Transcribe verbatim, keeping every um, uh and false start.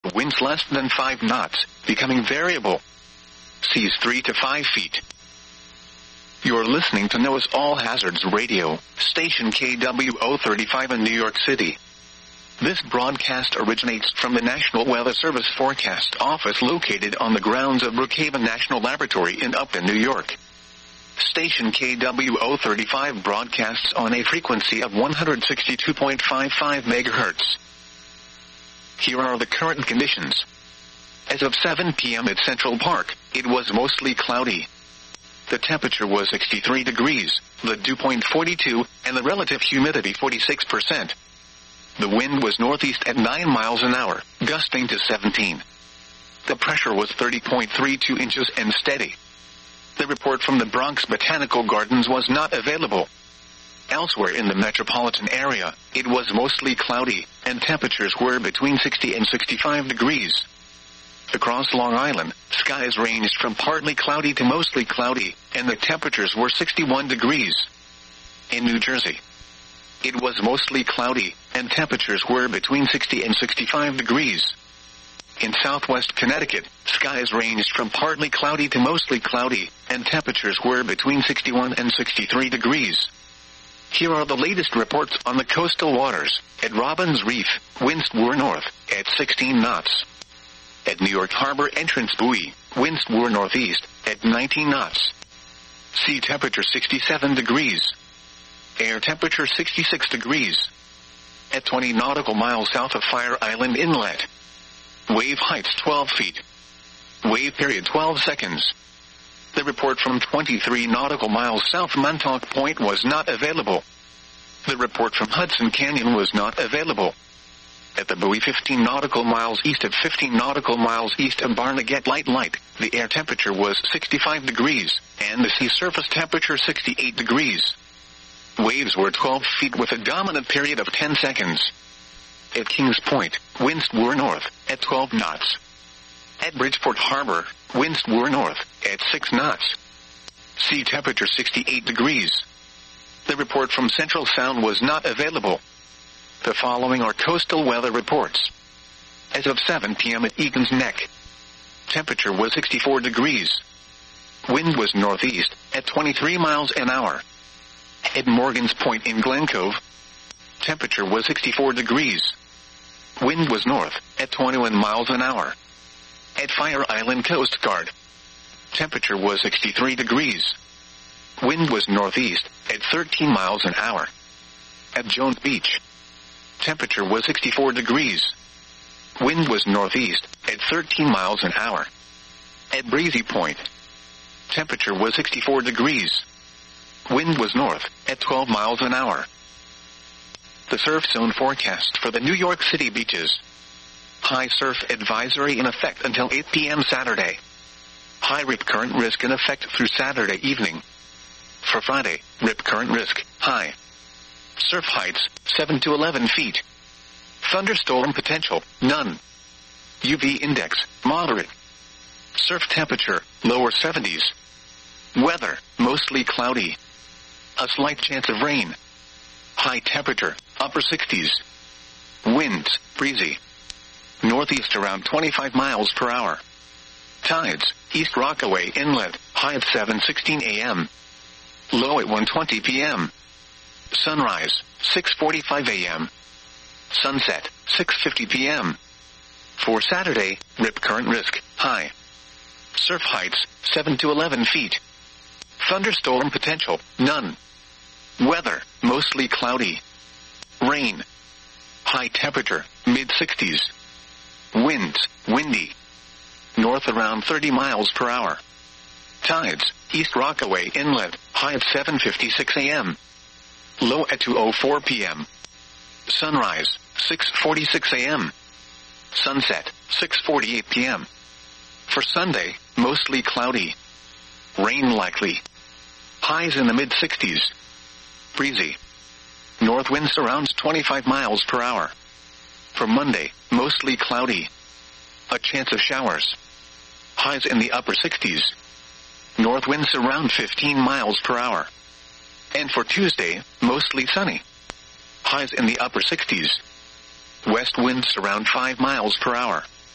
Winds less than five knots, becoming variable. Seas three to five feet. You're listening to NOAA's All Hazards Radio, station K W O thirty-five in New York City. This broadcast originates from the National Weather Service Forecast Office located on the grounds of Brookhaven National Laboratory in Upton, New York. Station K W O thirty-five broadcasts on a frequency of one hundred sixty-two point five five megahertz. Here are the current conditions. As of seven p.m. at Central Park, it was mostly cloudy. The temperature was sixty-three degrees, the dew point forty-two, and the relative humidity forty-six percent. The wind was northeast at nine miles an hour, gusting to seventeen. The pressure was thirty point three two inches and steady. The report from the Bronx Botanical Gardens was not available. Elsewhere in the metropolitan area, it was mostly cloudy, and temperatures were between sixty and sixty-five degrees. Across Long Island, skies ranged from partly cloudy to mostly cloudy, and the temperatures were sixty-one degrees. In New Jersey, it was mostly cloudy, and temperatures were between sixty and sixty-five degrees. In southwest Connecticut, skies ranged from partly cloudy to mostly cloudy, and temperatures were between sixty-one and sixty-three degrees. Here are the latest reports on the coastal waters. At Robbins Reef, winds were north, at sixteen knots. At New York Harbor Entrance Buoy, winds were northeast, at nineteen knots. Sea temperature sixty-seven degrees. Air temperature sixty-six degrees. At twenty nautical miles south of Fire Island Inlet. Wave heights twelve feet. Wave period twelve seconds. The report from twenty-three nautical miles south Montauk Point was not available. The report from Hudson Canyon was not available. At the buoy fifteen nautical miles east of fifteen nautical miles east of Barnegat Light Light, the air temperature was sixty-five degrees, and the sea surface temperature sixty-eight degrees. Waves were twelve feet with a dominant period of ten seconds. At Kings Point, winds were north, at twelve knots. At Bridgeport Harbor, winds were north, at six knots. Sea temperature sixty-eight degrees. The report from Central Sound was not available. The following are coastal weather reports. As of seven p.m. at Egan's Neck, temperature was sixty-four degrees. Wind was northeast, at twenty-three miles an hour. At Morgan's Point in Glen Cove, temperature was sixty-four degrees. Wind was north, at twenty-one miles an hour. At Fire Island Coast Guard, temperature was sixty-three degrees. Wind was northeast, at thirteen miles an hour. At Jones Beach, temperature was sixty-four degrees. Wind was northeast, at thirteen miles an hour. At Breezy Point, temperature was sixty-four degrees. Wind was north, at twelve miles an hour. The surf zone forecast for the New York City beaches. High surf advisory in effect until eight p.m. Saturday. High rip current risk in effect through Saturday evening. For Friday, rip current risk, high. Surf heights, seven to eleven feet. Thunderstorm potential, none. U V index, moderate. Surf temperature, lower seventies. Weather, mostly cloudy. A slight chance of rain. High temperature, upper sixties. Winds, breezy. Northeast around twenty-five miles per hour. Tides, East Rockaway Inlet, high at seven sixteen a.m. Low at one twenty p.m. Sunrise, six forty-five a.m. Sunset, six fifty p.m. For Saturday, rip current risk, high. Surf heights, seven to eleven feet. Thunderstorm potential, none. Weather, mostly cloudy. Rain. High temperature, mid sixties. Winds, windy. North around thirty miles per hour. Tides, East Rockaway Inlet, high at seven fifty-six a.m. Low at two oh four p.m. Sunrise, six forty-six a.m. Sunset, six forty-eight p.m. For Sunday, mostly cloudy. Rain likely. Highs in the mid sixties. Breezy. North wind surrounds twenty-five miles per hour. For Monday, mostly cloudy. A chance of showers. Highs in the upper sixties. North winds around fifteen miles per hour. And for Tuesday, mostly sunny. Highs in the upper sixties. West winds around five miles per hour.